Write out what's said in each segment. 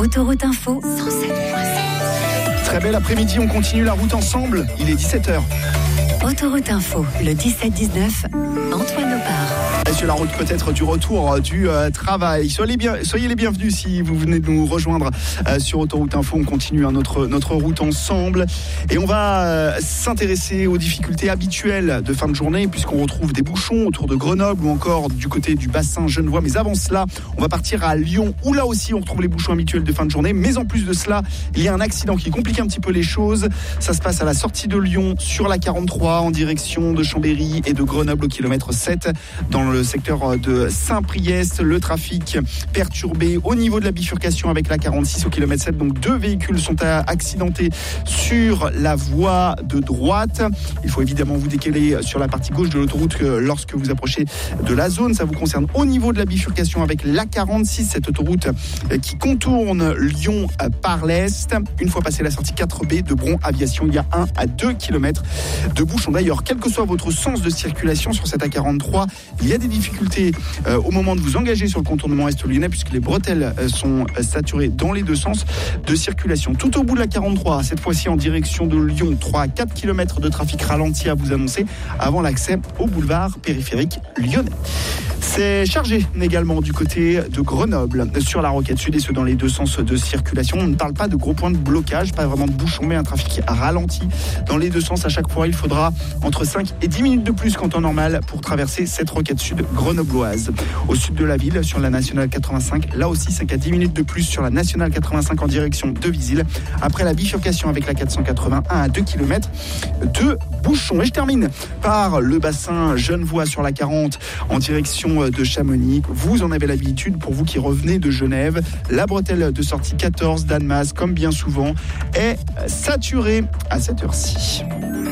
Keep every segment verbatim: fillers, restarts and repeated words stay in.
Autoroute Info cent sept virgule sept. Très bel après-midi, on continue la route ensemble. Il est dix-sept heures. Autoroute Info, le dix-sept dix-neuf, Antoine Opar. Et sur la route peut-être du retour du euh, travail. Soyez, bien, soyez les bienvenus si vous venez de nous rejoindre euh, sur Autoroute Info. On continue hein, notre, notre route ensemble. Et on va euh, s'intéresser aux difficultés habituelles de fin de journée, puisqu'on retrouve des bouchons autour de Grenoble ou encore du côté du bassin genevois. Mais avant cela, on va partir à Lyon, où là aussi on retrouve les bouchons habituels de fin de journée. Mais en plus de cela, il y a un accident qui complique un petit peu les choses. Ça se passe à la sortie de Lyon, sur la quarante-trois, en direction de Chambéry et de Grenoble au kilomètre sept, dans le secteur de Saint-Priest. Le trafic perturbé au niveau de la bifurcation avec la quarante-six au kilomètre sept. Donc deux véhicules sont accidentés sur la voie de droite. Il faut évidemment vous décaler sur la partie gauche de l'autoroute lorsque vous approchez de la zone. Ça vous concerne au niveau de la bifurcation avec la quarante-six, cette autoroute qui contourne Lyon par l'est. Une fois passé la sortie quatre B de Bron Aviation, il y a un à deux kilomètres de bouchons. D'ailleurs, quel que soit votre sens de circulation sur cette A quarante-trois, il y a des difficultés euh, au moment de vous engager sur le contournement est lyonnais, puisque les bretelles euh, sont saturées dans les deux sens de circulation. Tout au bout de la quarante-trois, cette fois-ci en direction de Lyon, trois à quatre kilomètres de trafic ralenti à vous annoncer avant l'accès au boulevard périphérique lyonnais. C'est chargé également du côté de Grenoble, sur la Roquette Sud, et ce dans les deux sens de circulation. On ne parle pas de gros points de blocage, pas vraiment de bouchons, mais un trafic ralenti dans les deux sens à chaque fois. Il faudra entre cinq et dix minutes de plus qu'en temps normal pour traverser cette Roquette Sud grenobloise. Au sud de la ville, sur la nationale quatre-vingt-cinq, là aussi cinq à dix minutes de plus sur la nationale quatre-vingt-cinq en direction de Visil. Après la bifurcation avec la quatre cent quatre-vingt-un à deux kilomètres de bouchons. Et je termine par le bassin genevois sur la quarante en direction de Chamonix. Vous en avez l'habitude, pour vous qui revenez de Genève. La bretelle de sortie quatorze d'Annemasse, comme bien souvent, est saturée à cette heure-ci.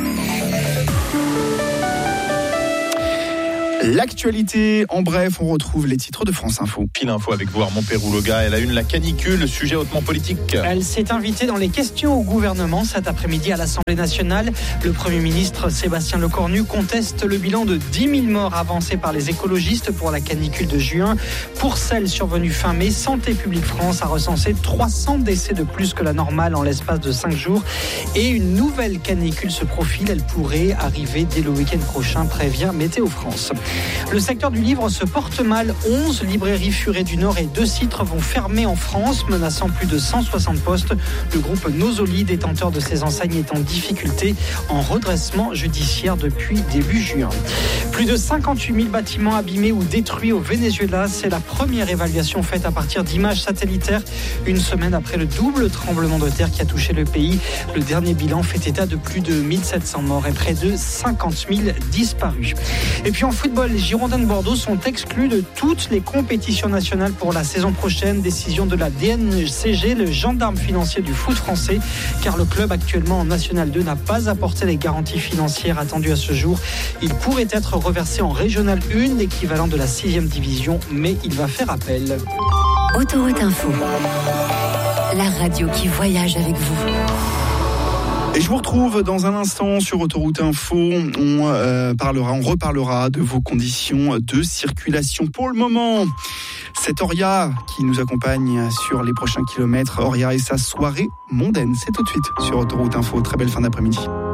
L'actualité, en bref, on retrouve les titres de France Info. Pile info avec vous, Armand Pérouloga. Elle a une la canicule, sujet hautement politique. Elle s'est invitée dans les questions au gouvernement cet après-midi à l'Assemblée nationale. Le Premier ministre Sébastien Lecornu conteste le bilan de dix mille morts avancé par les écologistes pour la canicule de juin. Pour celle survenue fin mai, Santé publique France a recensé trois cents décès de plus que la normale en l'espace de cinq jours. Et une nouvelle canicule se profile. Elle pourrait arriver dès le week-end prochain, prévient Météo France. Le secteur du livre se porte mal. onze librairies Furet du Nord et deux Citres vont fermer en France, menaçant plus de cent soixante postes. Le groupe Nosoli, détenteur de ces enseignes, est en difficulté en redressement judiciaire depuis début juin. Plus de cinquante-huit mille bâtiments abîmés ou détruits au Venezuela. C'est la première évaluation faite à partir d'images satellitaires, une semaine après le double tremblement de terre qui a touché le pays. Le dernier bilan fait état de plus de mille sept cents morts et près de cinquante mille disparus. Et puis en football, les Girondins de Bordeaux sont exclus de toutes les compétitions nationales pour la saison prochaine. Décision de la D N C G, le gendarme financier du foot français, car le club actuellement en National deux n'a pas apporté les garanties financières attendues à ce jour. Il pourrait être reversé en Régional un, l'équivalent de la sixième division, mais il va faire appel. Autoroute Info, la radio qui voyage avec vous. Et je vous retrouve dans un instant sur Autoroute Info. On euh, parlera, on reparlera de vos conditions de circulation. Pour le moment, c'est Oria qui nous accompagne sur les prochains kilomètres. Oria et sa soirée mondaine. C'est tout de suite sur Autoroute Info. Très belle fin d'après-midi.